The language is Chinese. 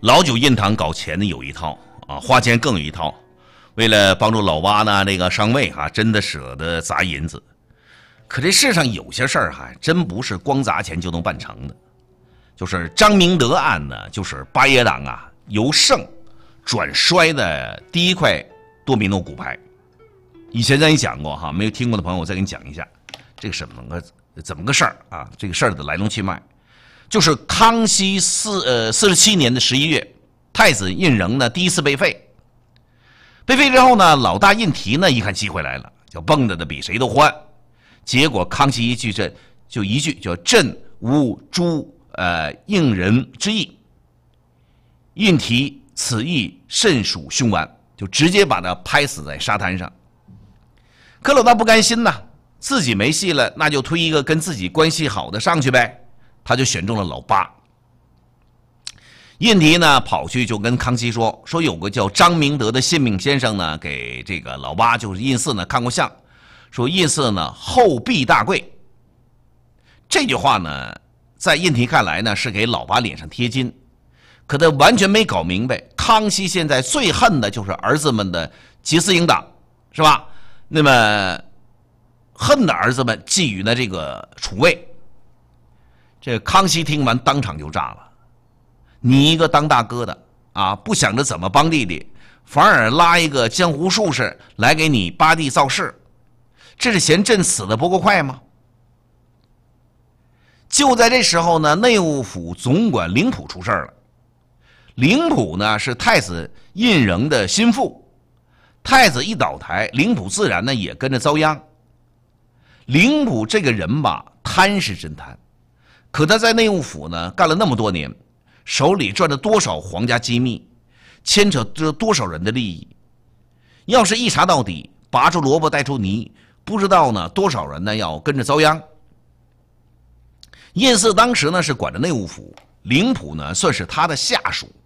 老九印堂搞钱的有一套啊，花钱更有一套。为了帮助老八呢那个上位啊，真的舍得砸银子。可这世上有些事儿还真不是光砸钱就能办成的。就是张明德案呢，就是八爷党啊由胜转衰的第一块多米诺骨牌。以前咱也讲过哈，没有听过的朋友我再给你讲一下，这个怎么个事儿啊？这个事儿的来龙去脉。就是康熙47年的11月，太子胤禛呢第一次被废。被废之后呢，老大胤禔呢一看机会来了，就蹦跶的比谁都欢。结果康熙一句叫朕无诛胤禛之意，胤禔此意甚属凶顽，就直接把他拍死在沙滩上。可老大不甘心呐，自己没戏了，那就推一个跟自己关系好的上去呗。他就选中了老八。胤禔呢跑去就跟康熙说有个叫张明德的信命先生呢给这个老八就是胤祀呢看过相，说胤祀呢后必大贵。这句话呢在胤禔看来呢是给老八脸上贴金，可他完全没搞明白康熙现在最恨的就是儿子们的结私营党，是吧？那么恨的儿子们觊觎的这个储位。这康熙听完当场就炸了，你一个当大哥的啊，不想着怎么帮弟弟，反而拉一个江湖术士来给你八弟造势，这是嫌朕死的不够快吗？就在这时候呢，内务府总管凌普出事了。凌普呢是太子胤禛的心腹，太子一倒台，凌普自然呢也跟着遭殃。凌普这个人吧，贪是真贪，可他在内务府呢干了那么多年，手里攥着多少皇家机密，牵扯着多少人的利益，要是一查到底，拔出萝卜带出泥，不知道呢多少人呢要跟着遭殃。胤祀当时呢是管着内务府，凌普呢算是他的下属。